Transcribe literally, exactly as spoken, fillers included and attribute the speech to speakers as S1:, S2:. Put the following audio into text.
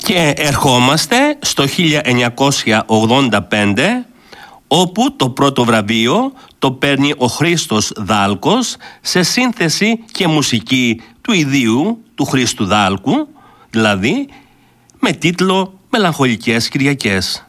S1: Και ερχόμαστε στο χίλια εννιακόσια ογδόντα πέντε, όπου το πρώτο βραβείο το παίρνει ο Χρήστος Δάλκος σε σύνθεση και μουσική του ιδίου του Χρήστου Δάλκου, δηλαδή με τίτλο «Μελαγχολικές Κυριακές».